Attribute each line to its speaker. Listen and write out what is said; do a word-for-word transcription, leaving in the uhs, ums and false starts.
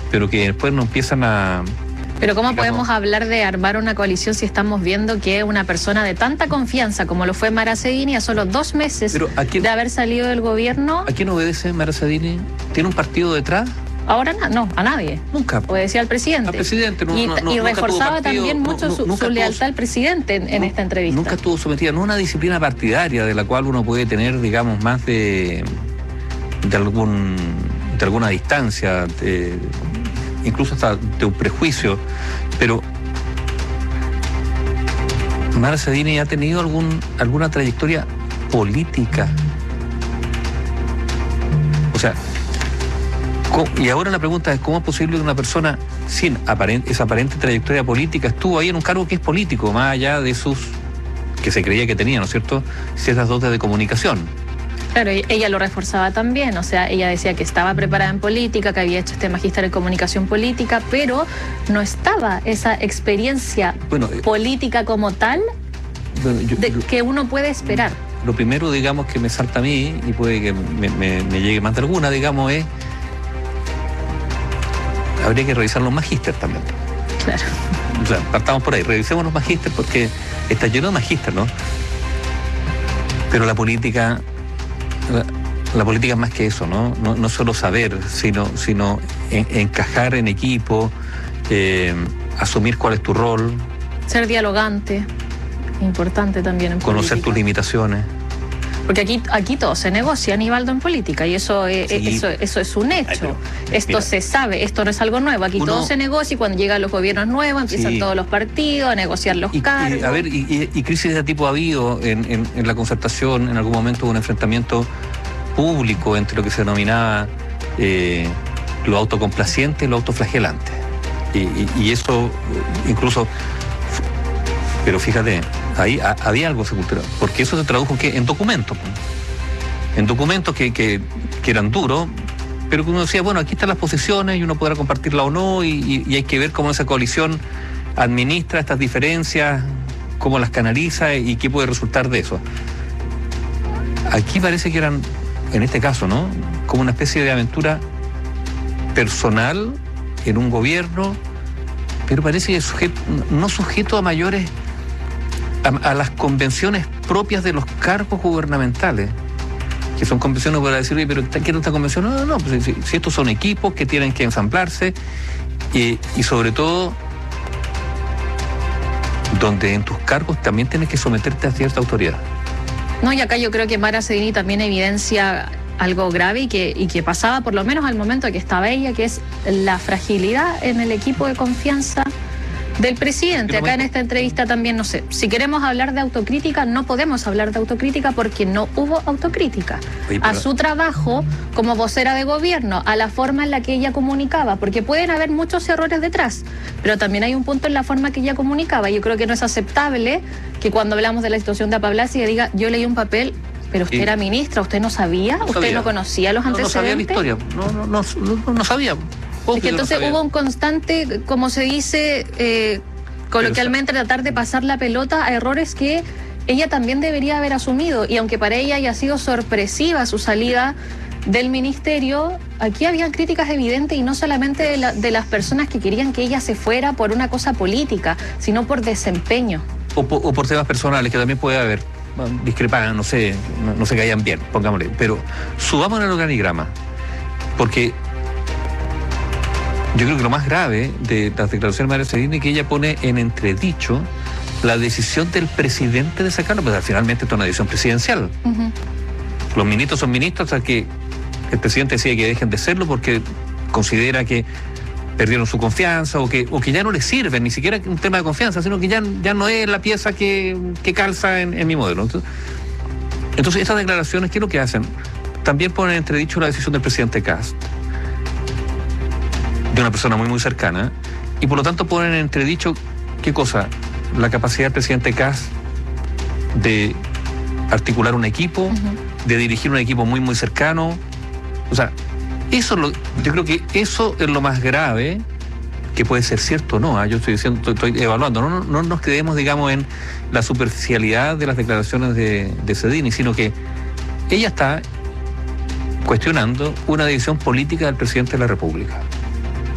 Speaker 1: pero que después no empiezan a...
Speaker 2: Pero ¿cómo
Speaker 1: digamos,
Speaker 2: podemos hablar de armar una coalición si estamos viendo que una persona de tanta confianza como lo fue Mara Cedini a solo dos meses quién, de haber salido del gobierno?
Speaker 1: ¿A quién obedece Mara Cedini? ¿Tiene un partido detrás?
Speaker 2: Ahora no, no, a nadie.
Speaker 1: Nunca.
Speaker 2: Obedecía al presidente.
Speaker 1: Al presidente. No,
Speaker 2: y,
Speaker 1: no, no,
Speaker 2: y reforzaba
Speaker 1: partido,
Speaker 2: también mucho
Speaker 1: no, no,
Speaker 2: su, su
Speaker 1: estuvo,
Speaker 2: lealtad al presidente en, en esta entrevista.
Speaker 1: Nunca estuvo sometida, no a una disciplina partidaria de la cual uno puede tener, digamos, más de, de, algún, de alguna distancia, de, incluso hasta de un prejuicio. Pero Mara Cedini ha tenido algún, alguna trayectoria política. O sea, y ahora la pregunta es, ¿cómo es posible que una persona sin aparente, esa aparente trayectoria política estuvo ahí en un cargo que es político, más allá de sus, que se creía que tenía, ¿no es cierto?, ciertas dotes de comunicación?
Speaker 2: Claro, ella lo reforzaba también, o sea, ella decía que estaba preparada en política, que había hecho este magíster en comunicación política, pero no estaba esa experiencia bueno, política como tal bueno, yo, de, yo, que uno puede esperar.
Speaker 1: Lo primero, digamos, que me salta a mí, y puede que me, me, me llegue más de alguna, digamos, es habría que revisar los magíster también.
Speaker 2: Claro.
Speaker 1: O sea, partamos por ahí, revisemos los magíster porque está lleno de magíster, ¿no? Pero la política, la, la política es más que eso, ¿no? No, no solo saber, sino, sino en, encajar en equipo, eh, asumir cuál es tu rol.
Speaker 2: Ser dialogante, importante también en
Speaker 1: conocer
Speaker 2: política.
Speaker 1: Tus limitaciones.
Speaker 2: Porque aquí, aquí todo se negocia, Aníbaldo, en política, y eso es, sí. eso, eso es un hecho. Ay, pero, esto mira, se sabe, esto no es algo nuevo. Aquí uno, todo se negocia y cuando llegan los gobiernos nuevos empiezan sí. todos los partidos a negociar los
Speaker 1: y,
Speaker 2: cargos.
Speaker 1: Y, a ver, y, y, y crisis de este tipo ha habido en, en, en la concertación, en algún momento un enfrentamiento público entre lo que se denominaba eh, lo autocomplaciente y lo autoflagelante. Y, y, y eso incluso, pero fíjate, ahí a, había algo cultural, porque eso se tradujo ¿qué? en documentos, en documentos que, que, que eran duros, pero que uno decía, bueno, aquí están las posiciones y uno podrá compartirla o no, y, y, y hay que ver cómo esa coalición administra estas diferencias, cómo las canaliza y qué puede resultar de eso. Aquí parece que eran, en este caso, ¿no?, como una especie de aventura personal en un gobierno, pero parece que sujeto, no sujeto a mayores A, a las convenciones propias de los cargos gubernamentales, que son convenciones para decir, pero ¿qué es esta convención? No, no, no, pues si, si estos son equipos que tienen que ensamblarse y, y sobre todo donde en tus cargos también tienes que someterte a cierta autoridad.
Speaker 2: No, y acá yo creo que Mara Cedini también evidencia algo grave y que, y que pasaba por lo menos al momento que estaba ella, que es la fragilidad en el equipo de confianza del presidente. Acá en esta entrevista también, no sé, si queremos hablar de autocrítica, no podemos hablar de autocrítica porque no hubo autocrítica. Oye, pero... a su trabajo como vocera de gobierno, a la forma en la que ella comunicaba, porque pueden haber muchos errores detrás, pero también hay un punto en la forma que ella comunicaba. Yo creo que no es aceptable que cuando hablamos de la situación de Apablazi diga, yo leí un papel, pero usted sí. era ministra, usted no sabía, no usted sabía. no conocía los no, antecedentes.
Speaker 1: No sabía la historia, no, no, no, no, no sabía.
Speaker 2: Es que entonces no hubo un constante, como se dice eh, coloquialmente, tratar de pasar la pelota a errores que ella también debería haber asumido. Y aunque para ella haya sido sorpresiva su salida del ministerio, aquí habían críticas evidentes y no solamente de, la, de las personas que querían que ella se fuera por una cosa política, sino por desempeño.
Speaker 1: O, o por temas personales, que también puede haber discrepancias, no sé, no, no se caían bien, pongámosle. Pero subamos el organigrama, porque yo creo que lo más grave de las declaraciones de Mara Cedini es que ella pone en entredicho la decisión del presidente de sacarlo, pues finalmente esto es una decisión presidencial. Uh-huh. Los ministros son ministros hasta que el presidente decide que dejen de serlo porque considera que perdieron su confianza o que, o que ya no les sirven, ni siquiera un tema de confianza, sino que ya, ya no es la pieza que, que calza en, en mi modelo. Entonces, entonces, estas declaraciones, ¿qué es lo que hacen? También ponen en entredicho la decisión del presidente Kast, de una persona muy muy cercana, y por lo tanto ponen en entredicho, ¿qué cosa? La capacidad del presidente Kast de articular un equipo, uh-huh. de dirigir un equipo muy muy cercano. O sea, eso lo, yo creo que eso es lo más grave, que puede ser cierto o no, ¿eh? Yo estoy diciendo, estoy, estoy evaluando, no, no, no nos quedemos, digamos, en la superficialidad de las declaraciones de, de Cedini, sino que ella está cuestionando una decisión política del presidente de la República.